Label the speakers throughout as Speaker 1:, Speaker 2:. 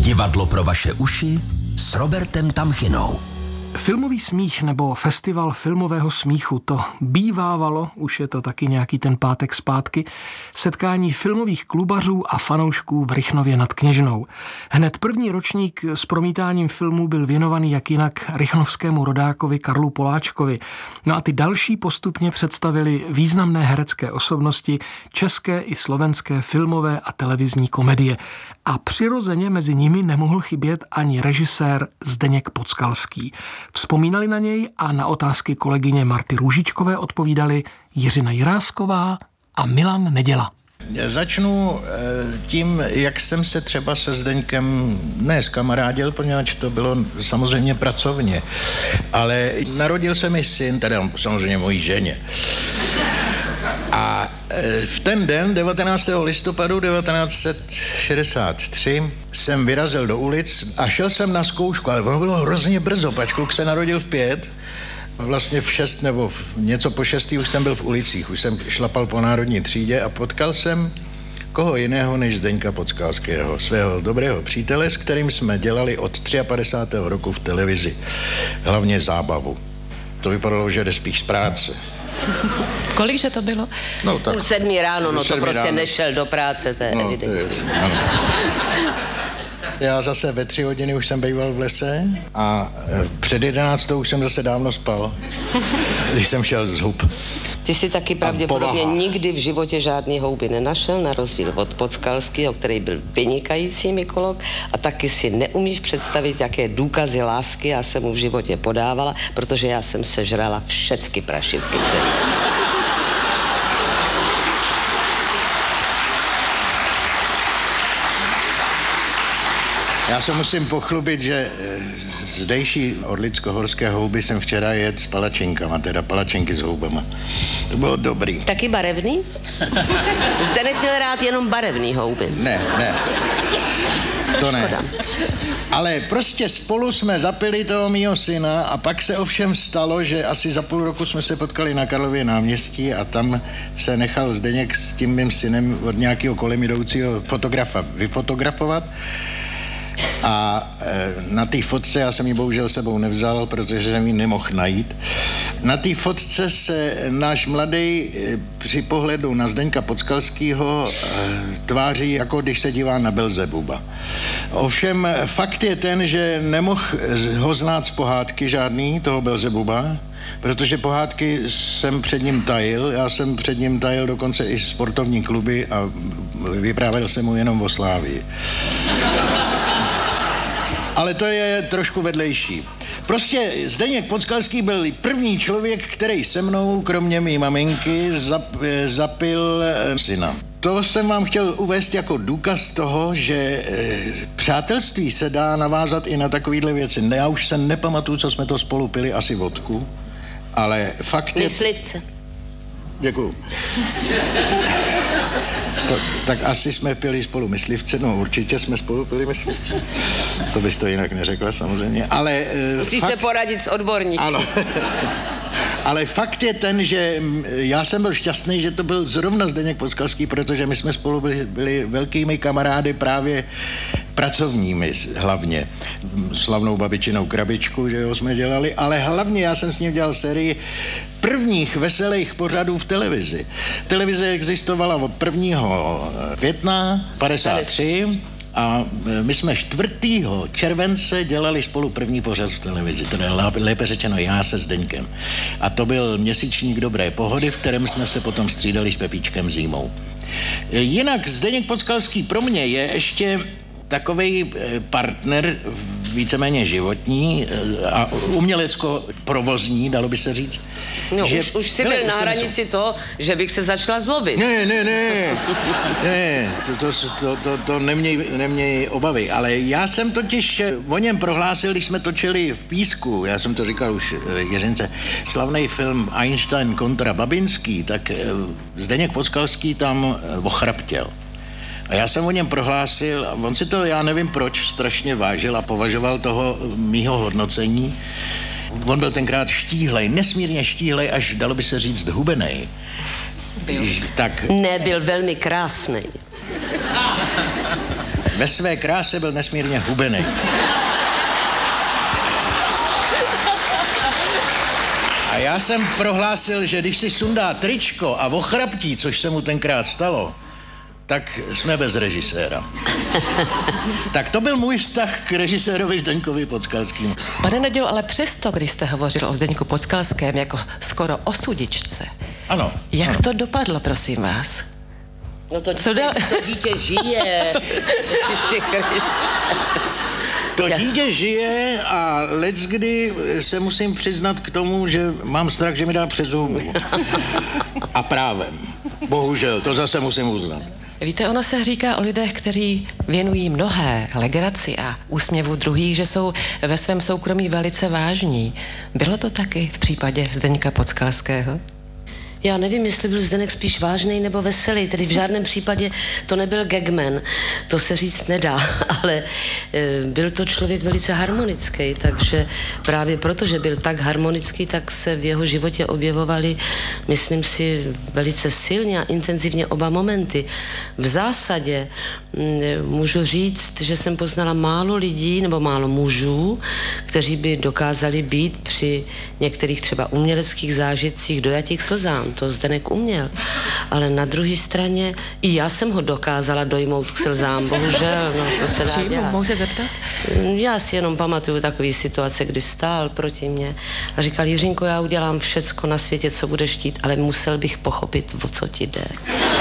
Speaker 1: Divadlo pro vaše uši s Robertem Tamchinou.
Speaker 2: Filmový smích nebo festival filmového smíchu, to bývávalo, už je to taky nějaký ten pátek zpátky, setkání filmových klubařů a fanoušků v Rychnově nad Kněžnou. Hned první ročník s promítáním filmů byl věnovaný jak jinak rychnovskému rodákovi Karlu Poláčkovi. No a ty další postupně představili významné herecké osobnosti české i slovenské filmové a televizní komedie. A přirozeně mezi nimi nemohl chybět ani režisér Zdeněk Podskalský. Vzpomínali na něj a na otázky kolegyně Marty Růžičkové odpovídali Jiřina Jirásková a Milan Neděla.
Speaker 3: Začnu tím, jak jsem se třeba se Zdeňkem zkamarádil, poněvadž to bylo samozřejmě pracovně, ale narodil se mi syn, teda samozřejmě mojí ženě. A v ten den, 19. listopadu 1963, jsem vyrazil do ulic a šel jsem na zkoušku, ale ono bylo hrozně brzo, pač kluk se narodil v 5, vlastně v 6 nebo něco po 6 už jsem byl v ulicích, už jsem šlapal po národní třídě a potkal jsem koho jiného než Zdeňka Podskalského, svého dobrého přítele, s kterým jsme dělali od 53. roku v televizi, hlavně zábavu. To vypadalo, že jde spíš z práce.
Speaker 4: Kolikže to bylo?
Speaker 3: No, tak
Speaker 5: 7 ráno, no to prostě
Speaker 3: ráno.
Speaker 5: Nešel do práce, to je evidentní.
Speaker 3: Já zase ve 3 hodiny už jsem býval v lese a před 11 už jsem zase dávno spal, když jsem šel z hub.
Speaker 5: Ty si taky pravděpodobně nikdy v životě žádný houby nenašel, na rozdíl od Podskalského, který byl vynikající mykolog, a taky si neumíš představit, jaké důkazy lásky já jsem mu v životě podávala, protože já jsem sežrala všecky prašivky, které...
Speaker 3: Já se musím pochlubit, že zdejší orlicko-horské houby jsem včera jedl s palačinkama, teda palačinky s houbama. To bylo dobrý.
Speaker 5: Taky barevný? Zdeněk měl rád jenom barevný houby.
Speaker 3: Ne. To ne.
Speaker 5: Škoda.
Speaker 3: Ale prostě spolu jsme zapili toho mýho syna a pak se ovšem stalo, že asi za půl roku jsme se potkali na Karlově náměstí a tam se nechal Zdeněk s tím mým synem od nějakého kolem jdoucího fotografa vyfotografovat. A na té fotce, já jsem ji bohužel sebou nevzal, protože jsem ji nemohl najít. Na té fotce se náš mladý při pohledu na Zdeňka Podskalského tváří, jako když se dívá na Belzebuba. Ovšem fakt je ten, že nemohl ho znát z pohádky žádný, toho Belzebuba, protože pohádky jsem před ním tajil, já jsem před ním tajil dokonce i sportovní kluby a vyprávěl jsem mu jenom o Slávii. Ale to je trošku vedlejší. Prostě Zdeněk Podskalský byl první člověk, který se mnou, kromě mý maminky, zapil syna. To jsem vám chtěl uvést jako důkaz toho, že přátelství se dá navázat i na takovýhle věci. Já už se nepamatuju, co jsme to spolu pili, asi vodku, ale fakt je...
Speaker 5: Myslivce.
Speaker 3: Děkuju. Tak asi jsme pili spolu myslivce, no určitě jsme spolu pili myslivce. To bys to jinak neřekla samozřejmě, ale...
Speaker 5: Musíš se poradit s odborníky.
Speaker 3: Ano. Ale fakt je ten, že já jsem byl šťastný, že to byl zrovna Zdeněk Podskalský, protože my jsme spolu byli velkými kamarády právě pracovními hlavně. Slavnou babičinou Krabičku, že jo, jsme dělali, ale hlavně já jsem s ním dělal sérii prvních veselých pořadů v televizi. Televize existovala od 1. května 53 a my jsme 4. července dělali spolu první pořad v televizi, teda lépe řečeno já se Zdeňkem. A to byl měsíčník Dobré pohody, v kterém jsme se potom střídali s Pepíčkem Zímou. Jinak Zdeněk Podskalský pro mě je ještě takovej partner víceméně životní a umělecko-provozní, dalo by se říct.
Speaker 5: No, už jsi byl na hranici toho, že bych se začala zlobit.
Speaker 3: Ne, to neměj obavy, ale já jsem totiž o něm prohlásil, když jsme točili v Písku, já jsem to říkal už Jiřince, slavný film Einstein kontra Babinský, tak Zdeněk Podskalský tam ochraptěl. A já jsem o něm prohlásil, a on si to, já nevím proč, strašně vážil a považoval toho mýho hodnocení. On byl tenkrát štíhlej, nesmírně štíhlej, až dalo by se říct hubenej.
Speaker 5: Tak... Ne, byl velmi krásný.
Speaker 3: ve své kráse byl nesmírně hubený. A já jsem prohlásil, že když si sundá tričko a ochraptí, což se mu tenkrát stalo, tak jsme bez režiséra. Tak to byl můj vztah k režisérovi Zdeňkovi Podskalskému.
Speaker 4: Pane Nedělo, ale přesto, když jste hovořil o Zdeňku Podskalském jako skoro o sudičce,
Speaker 3: ano.
Speaker 4: Jak
Speaker 3: ano.
Speaker 4: to dopadlo, prosím vás?
Speaker 5: No to dítě žije.
Speaker 3: To dítě žije a leckdy se musím přiznat k tomu, že mám strach, že mi dá přes zuby. A právem. Bohužel, to zase musím uznat.
Speaker 4: Víte, ono se říká o lidech, kteří věnují mnohé legraci a úsměvu druhých, že jsou ve svém soukromí velice vážní. Bylo to taky v případě Zdeňka Podskalského?
Speaker 5: Já nevím, jestli byl Zdeněk spíš vážnej nebo veselý, tedy v žádném případě to nebyl gagman, to se říct nedá, ale byl to člověk velice harmonický, takže právě proto, že byl tak harmonický, tak se v jeho životě objevovaly, myslím si, velice silně a intenzivně oba momenty. V zásadě můžu říct, že jsem poznala málo lidí nebo málo mužů, kteří by dokázali být při některých třeba uměleckých zážitcích dojatí k slzám. To Zdeněk uměl. Ale na druhé straně i já jsem ho dokázala dojmout k slzám, bohužel, no co se dá dělat.
Speaker 4: Mohu se zeptat?
Speaker 5: Já si jenom pamatuju takový situace, kdy stál proti mně a říkal: Jiřinko, já udělám všecko na světě, co budeš chtít, ale musel bych pochopit, o co ti jde.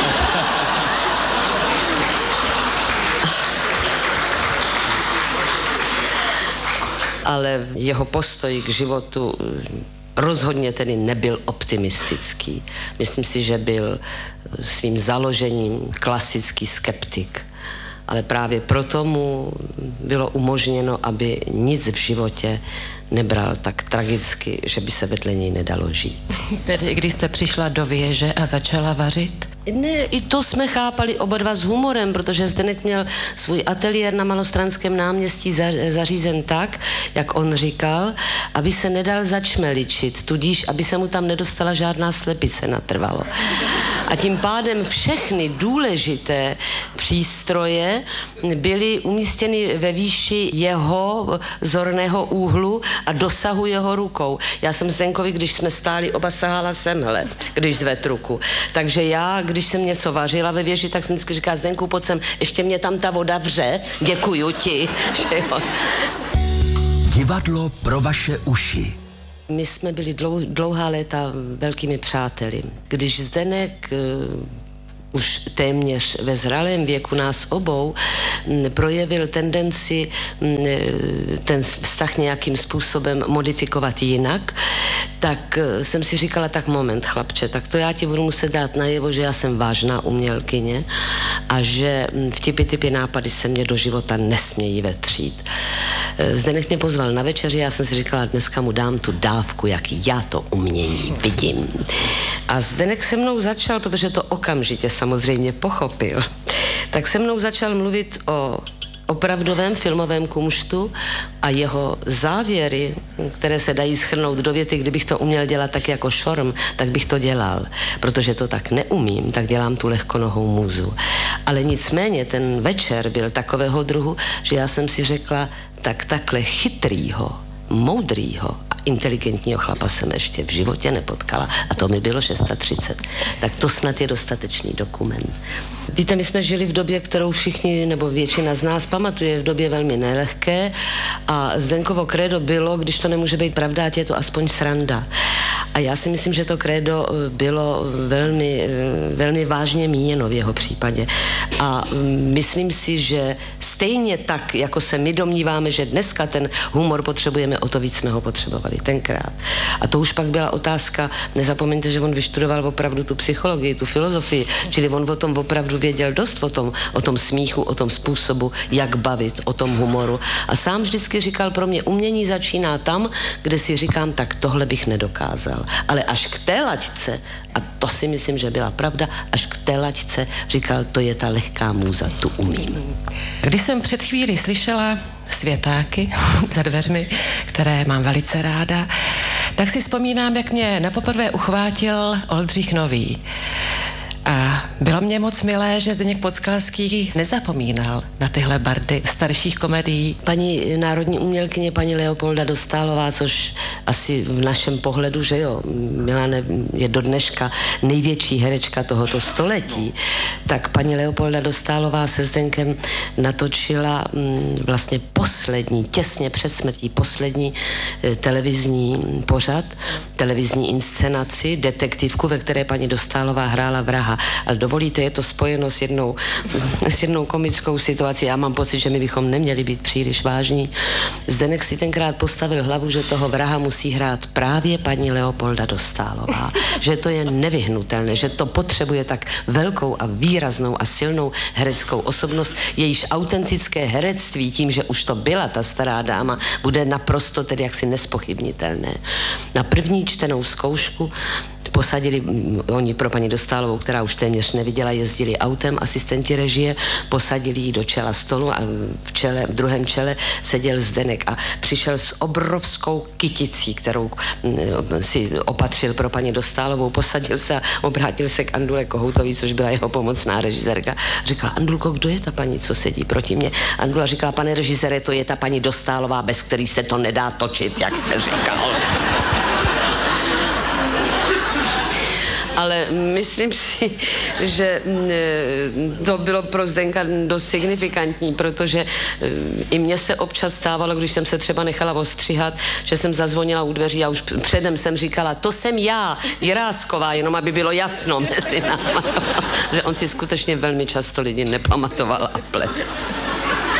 Speaker 5: Ale jeho postoj k životu rozhodně tedy nebyl optimistický. Myslím si, že byl svým založením klasický skeptik. Ale právě proto mu bylo umožněno, aby nic v životě nebral tak tragicky, že by se vedle něj nedalo žít.
Speaker 4: Tedy když jste přišla do věže a začala vařit?
Speaker 5: Ne, i to jsme chápali oba dva s humorem, protože Zdeněk měl svůj ateliér na Malostranském náměstí zařízen tak, jak on říkal, aby se nedal začmeličit, tudíž, aby se mu tam nedostala žádná slepice natrvalo. A tím pádem všechny důležité přístroje byly umístěny ve výši jeho zorného úhlu a dosahu jeho rukou. Já jsem Zdenkovi, když jsme stáli, oba sahala semhle, když zved ruku. Takže já, když jsem něco vařila ve věži, tak jsem vždycky říkala: Zdenku, pojď sem, ještě mě tam ta voda vře, děkuju ti. Že jo.
Speaker 1: Divadlo pro vaše uši.
Speaker 5: My jsme byli dlouhá léta velkými přáteli. Když Zdeněk už téměř ve zralém věku nás obou projevil tendenci ten vztah nějakým způsobem modifikovat jinak, tak jsem si říkala: tak moment, chlapče, tak to já ti budu muset dát najevo, že já jsem vážná umělkyně a že vtipy, typy, nápady se mě do života nesmějí vetřít. Zdeněk mě pozval na večeři, já jsem si říkala: dneska mu dám tu dávku, jak já to umění vidím. A Zdeněk se mnou začal, protože to okamžitě samozřejmě pochopil, tak se mnou začal mluvit o opravdovém filmovém kumštu a jeho závěry, které se dají shrnout do věty: kdybych to uměl dělat tak jako Šorm, tak bych to dělal. Protože to tak neumím, tak dělám tu lehkonohou můzu. Ale nicméně ten večer byl takového druhu, že já jsem si řekla: tak takhle chytrýho, moudrýho a inteligentního chlapa jsem ještě v životě nepotkala a to mi bylo 630. Tak to snad je dostatečný dokument. Víte, my jsme žili v době, kterou všichni nebo většina z nás pamatuje, v době velmi nelehké a Zdenkovo krédo bylo: když to nemůže být pravda, ať je to aspoň sranda. A já si myslím, že to krédo bylo velmi, velmi vážně míněno v jeho případě. A myslím si, že stejně tak, jako se my domníváme, že dneska ten humor potřebujeme, o to víc jsme ho potřebovali tenkrát. A to už pak byla otázka, nezapomeňte, že on vyštudoval opravdu tu psychologii, tu filozofii, čili on o tom opravdu věděl dost, o tom smíchu, o tom způsobu, jak bavit, o tom humoru. A sám vždycky říkal: pro mě umění začíná tam, kde si říkám, tak tohle bych nedokázal. Ale až k té laťce, a to si myslím, že byla pravda, až k té laťce říkal: to je ta lehká můza, tu umím.
Speaker 4: Když jsem před chvíli slyšela světáky za dveřmi, které mám velice ráda, tak si vzpomínám, jak mě napoprvé uchvátil Oldřich Nový. A Bylo mě moc milé, že Zdeněk Podskalský nezapomínal na tyhle bardy starších komedií.
Speaker 5: Paní národní umělkyně, paní Leopolda Dostálová, což asi v našem pohledu, že jo, Milane je do dneška největší herečka tohoto století, tak paní Leopolda Dostálová se Zdenkem natočila vlastně poslední, těsně před smrtí, poslední televizní pořad, televizní inscenaci, detektivku, ve které paní Dostálová hrála vraha. Ale dovolíte, je to spojeno s jednou komickou situací. Já mám pocit, že my bychom neměli být příliš vážní. Zdeněk si tenkrát postavil hlavu, že toho vraha musí hrát právě paní Leopolda Dostálová. Že to je nevyhnutelné, že to potřebuje tak velkou a výraznou a silnou hereckou osobnost, jejíž autentické herectví tím, že už to byla ta stará dáma, bude naprosto tedy jaksi nespochybnitelné. Na první čtenou zkoušku posadili, oni pro paní Dostálovou, která už téměř neviděla, jezdili autem, asistenti režie, posadili ji do čela stolu a v druhém čele seděl Zdeněk a přišel s obrovskou kyticí, kterou si opatřil pro paní Dostálovou, posadil se a obrátil se k Andule Kohoutový, což byla jeho pomocná režisérka. Říkala: Andulko, kdo je ta paní, co sedí proti mně? Andula říkala: pane režisére, to je ta paní Dostálová, bez který se to nedá točit, jak jste říkal. Ale myslím si, že to bylo pro Zdenka dost signifikantní, protože i mně se občas stávalo, když jsem se třeba nechala ostříhat, že jsem zazvonila u dveří a už předem jsem říkala: to jsem já, Jirásková, jenom aby bylo jasno mezi náma. Že on si skutečně velmi často lidi nepamatoval a plet.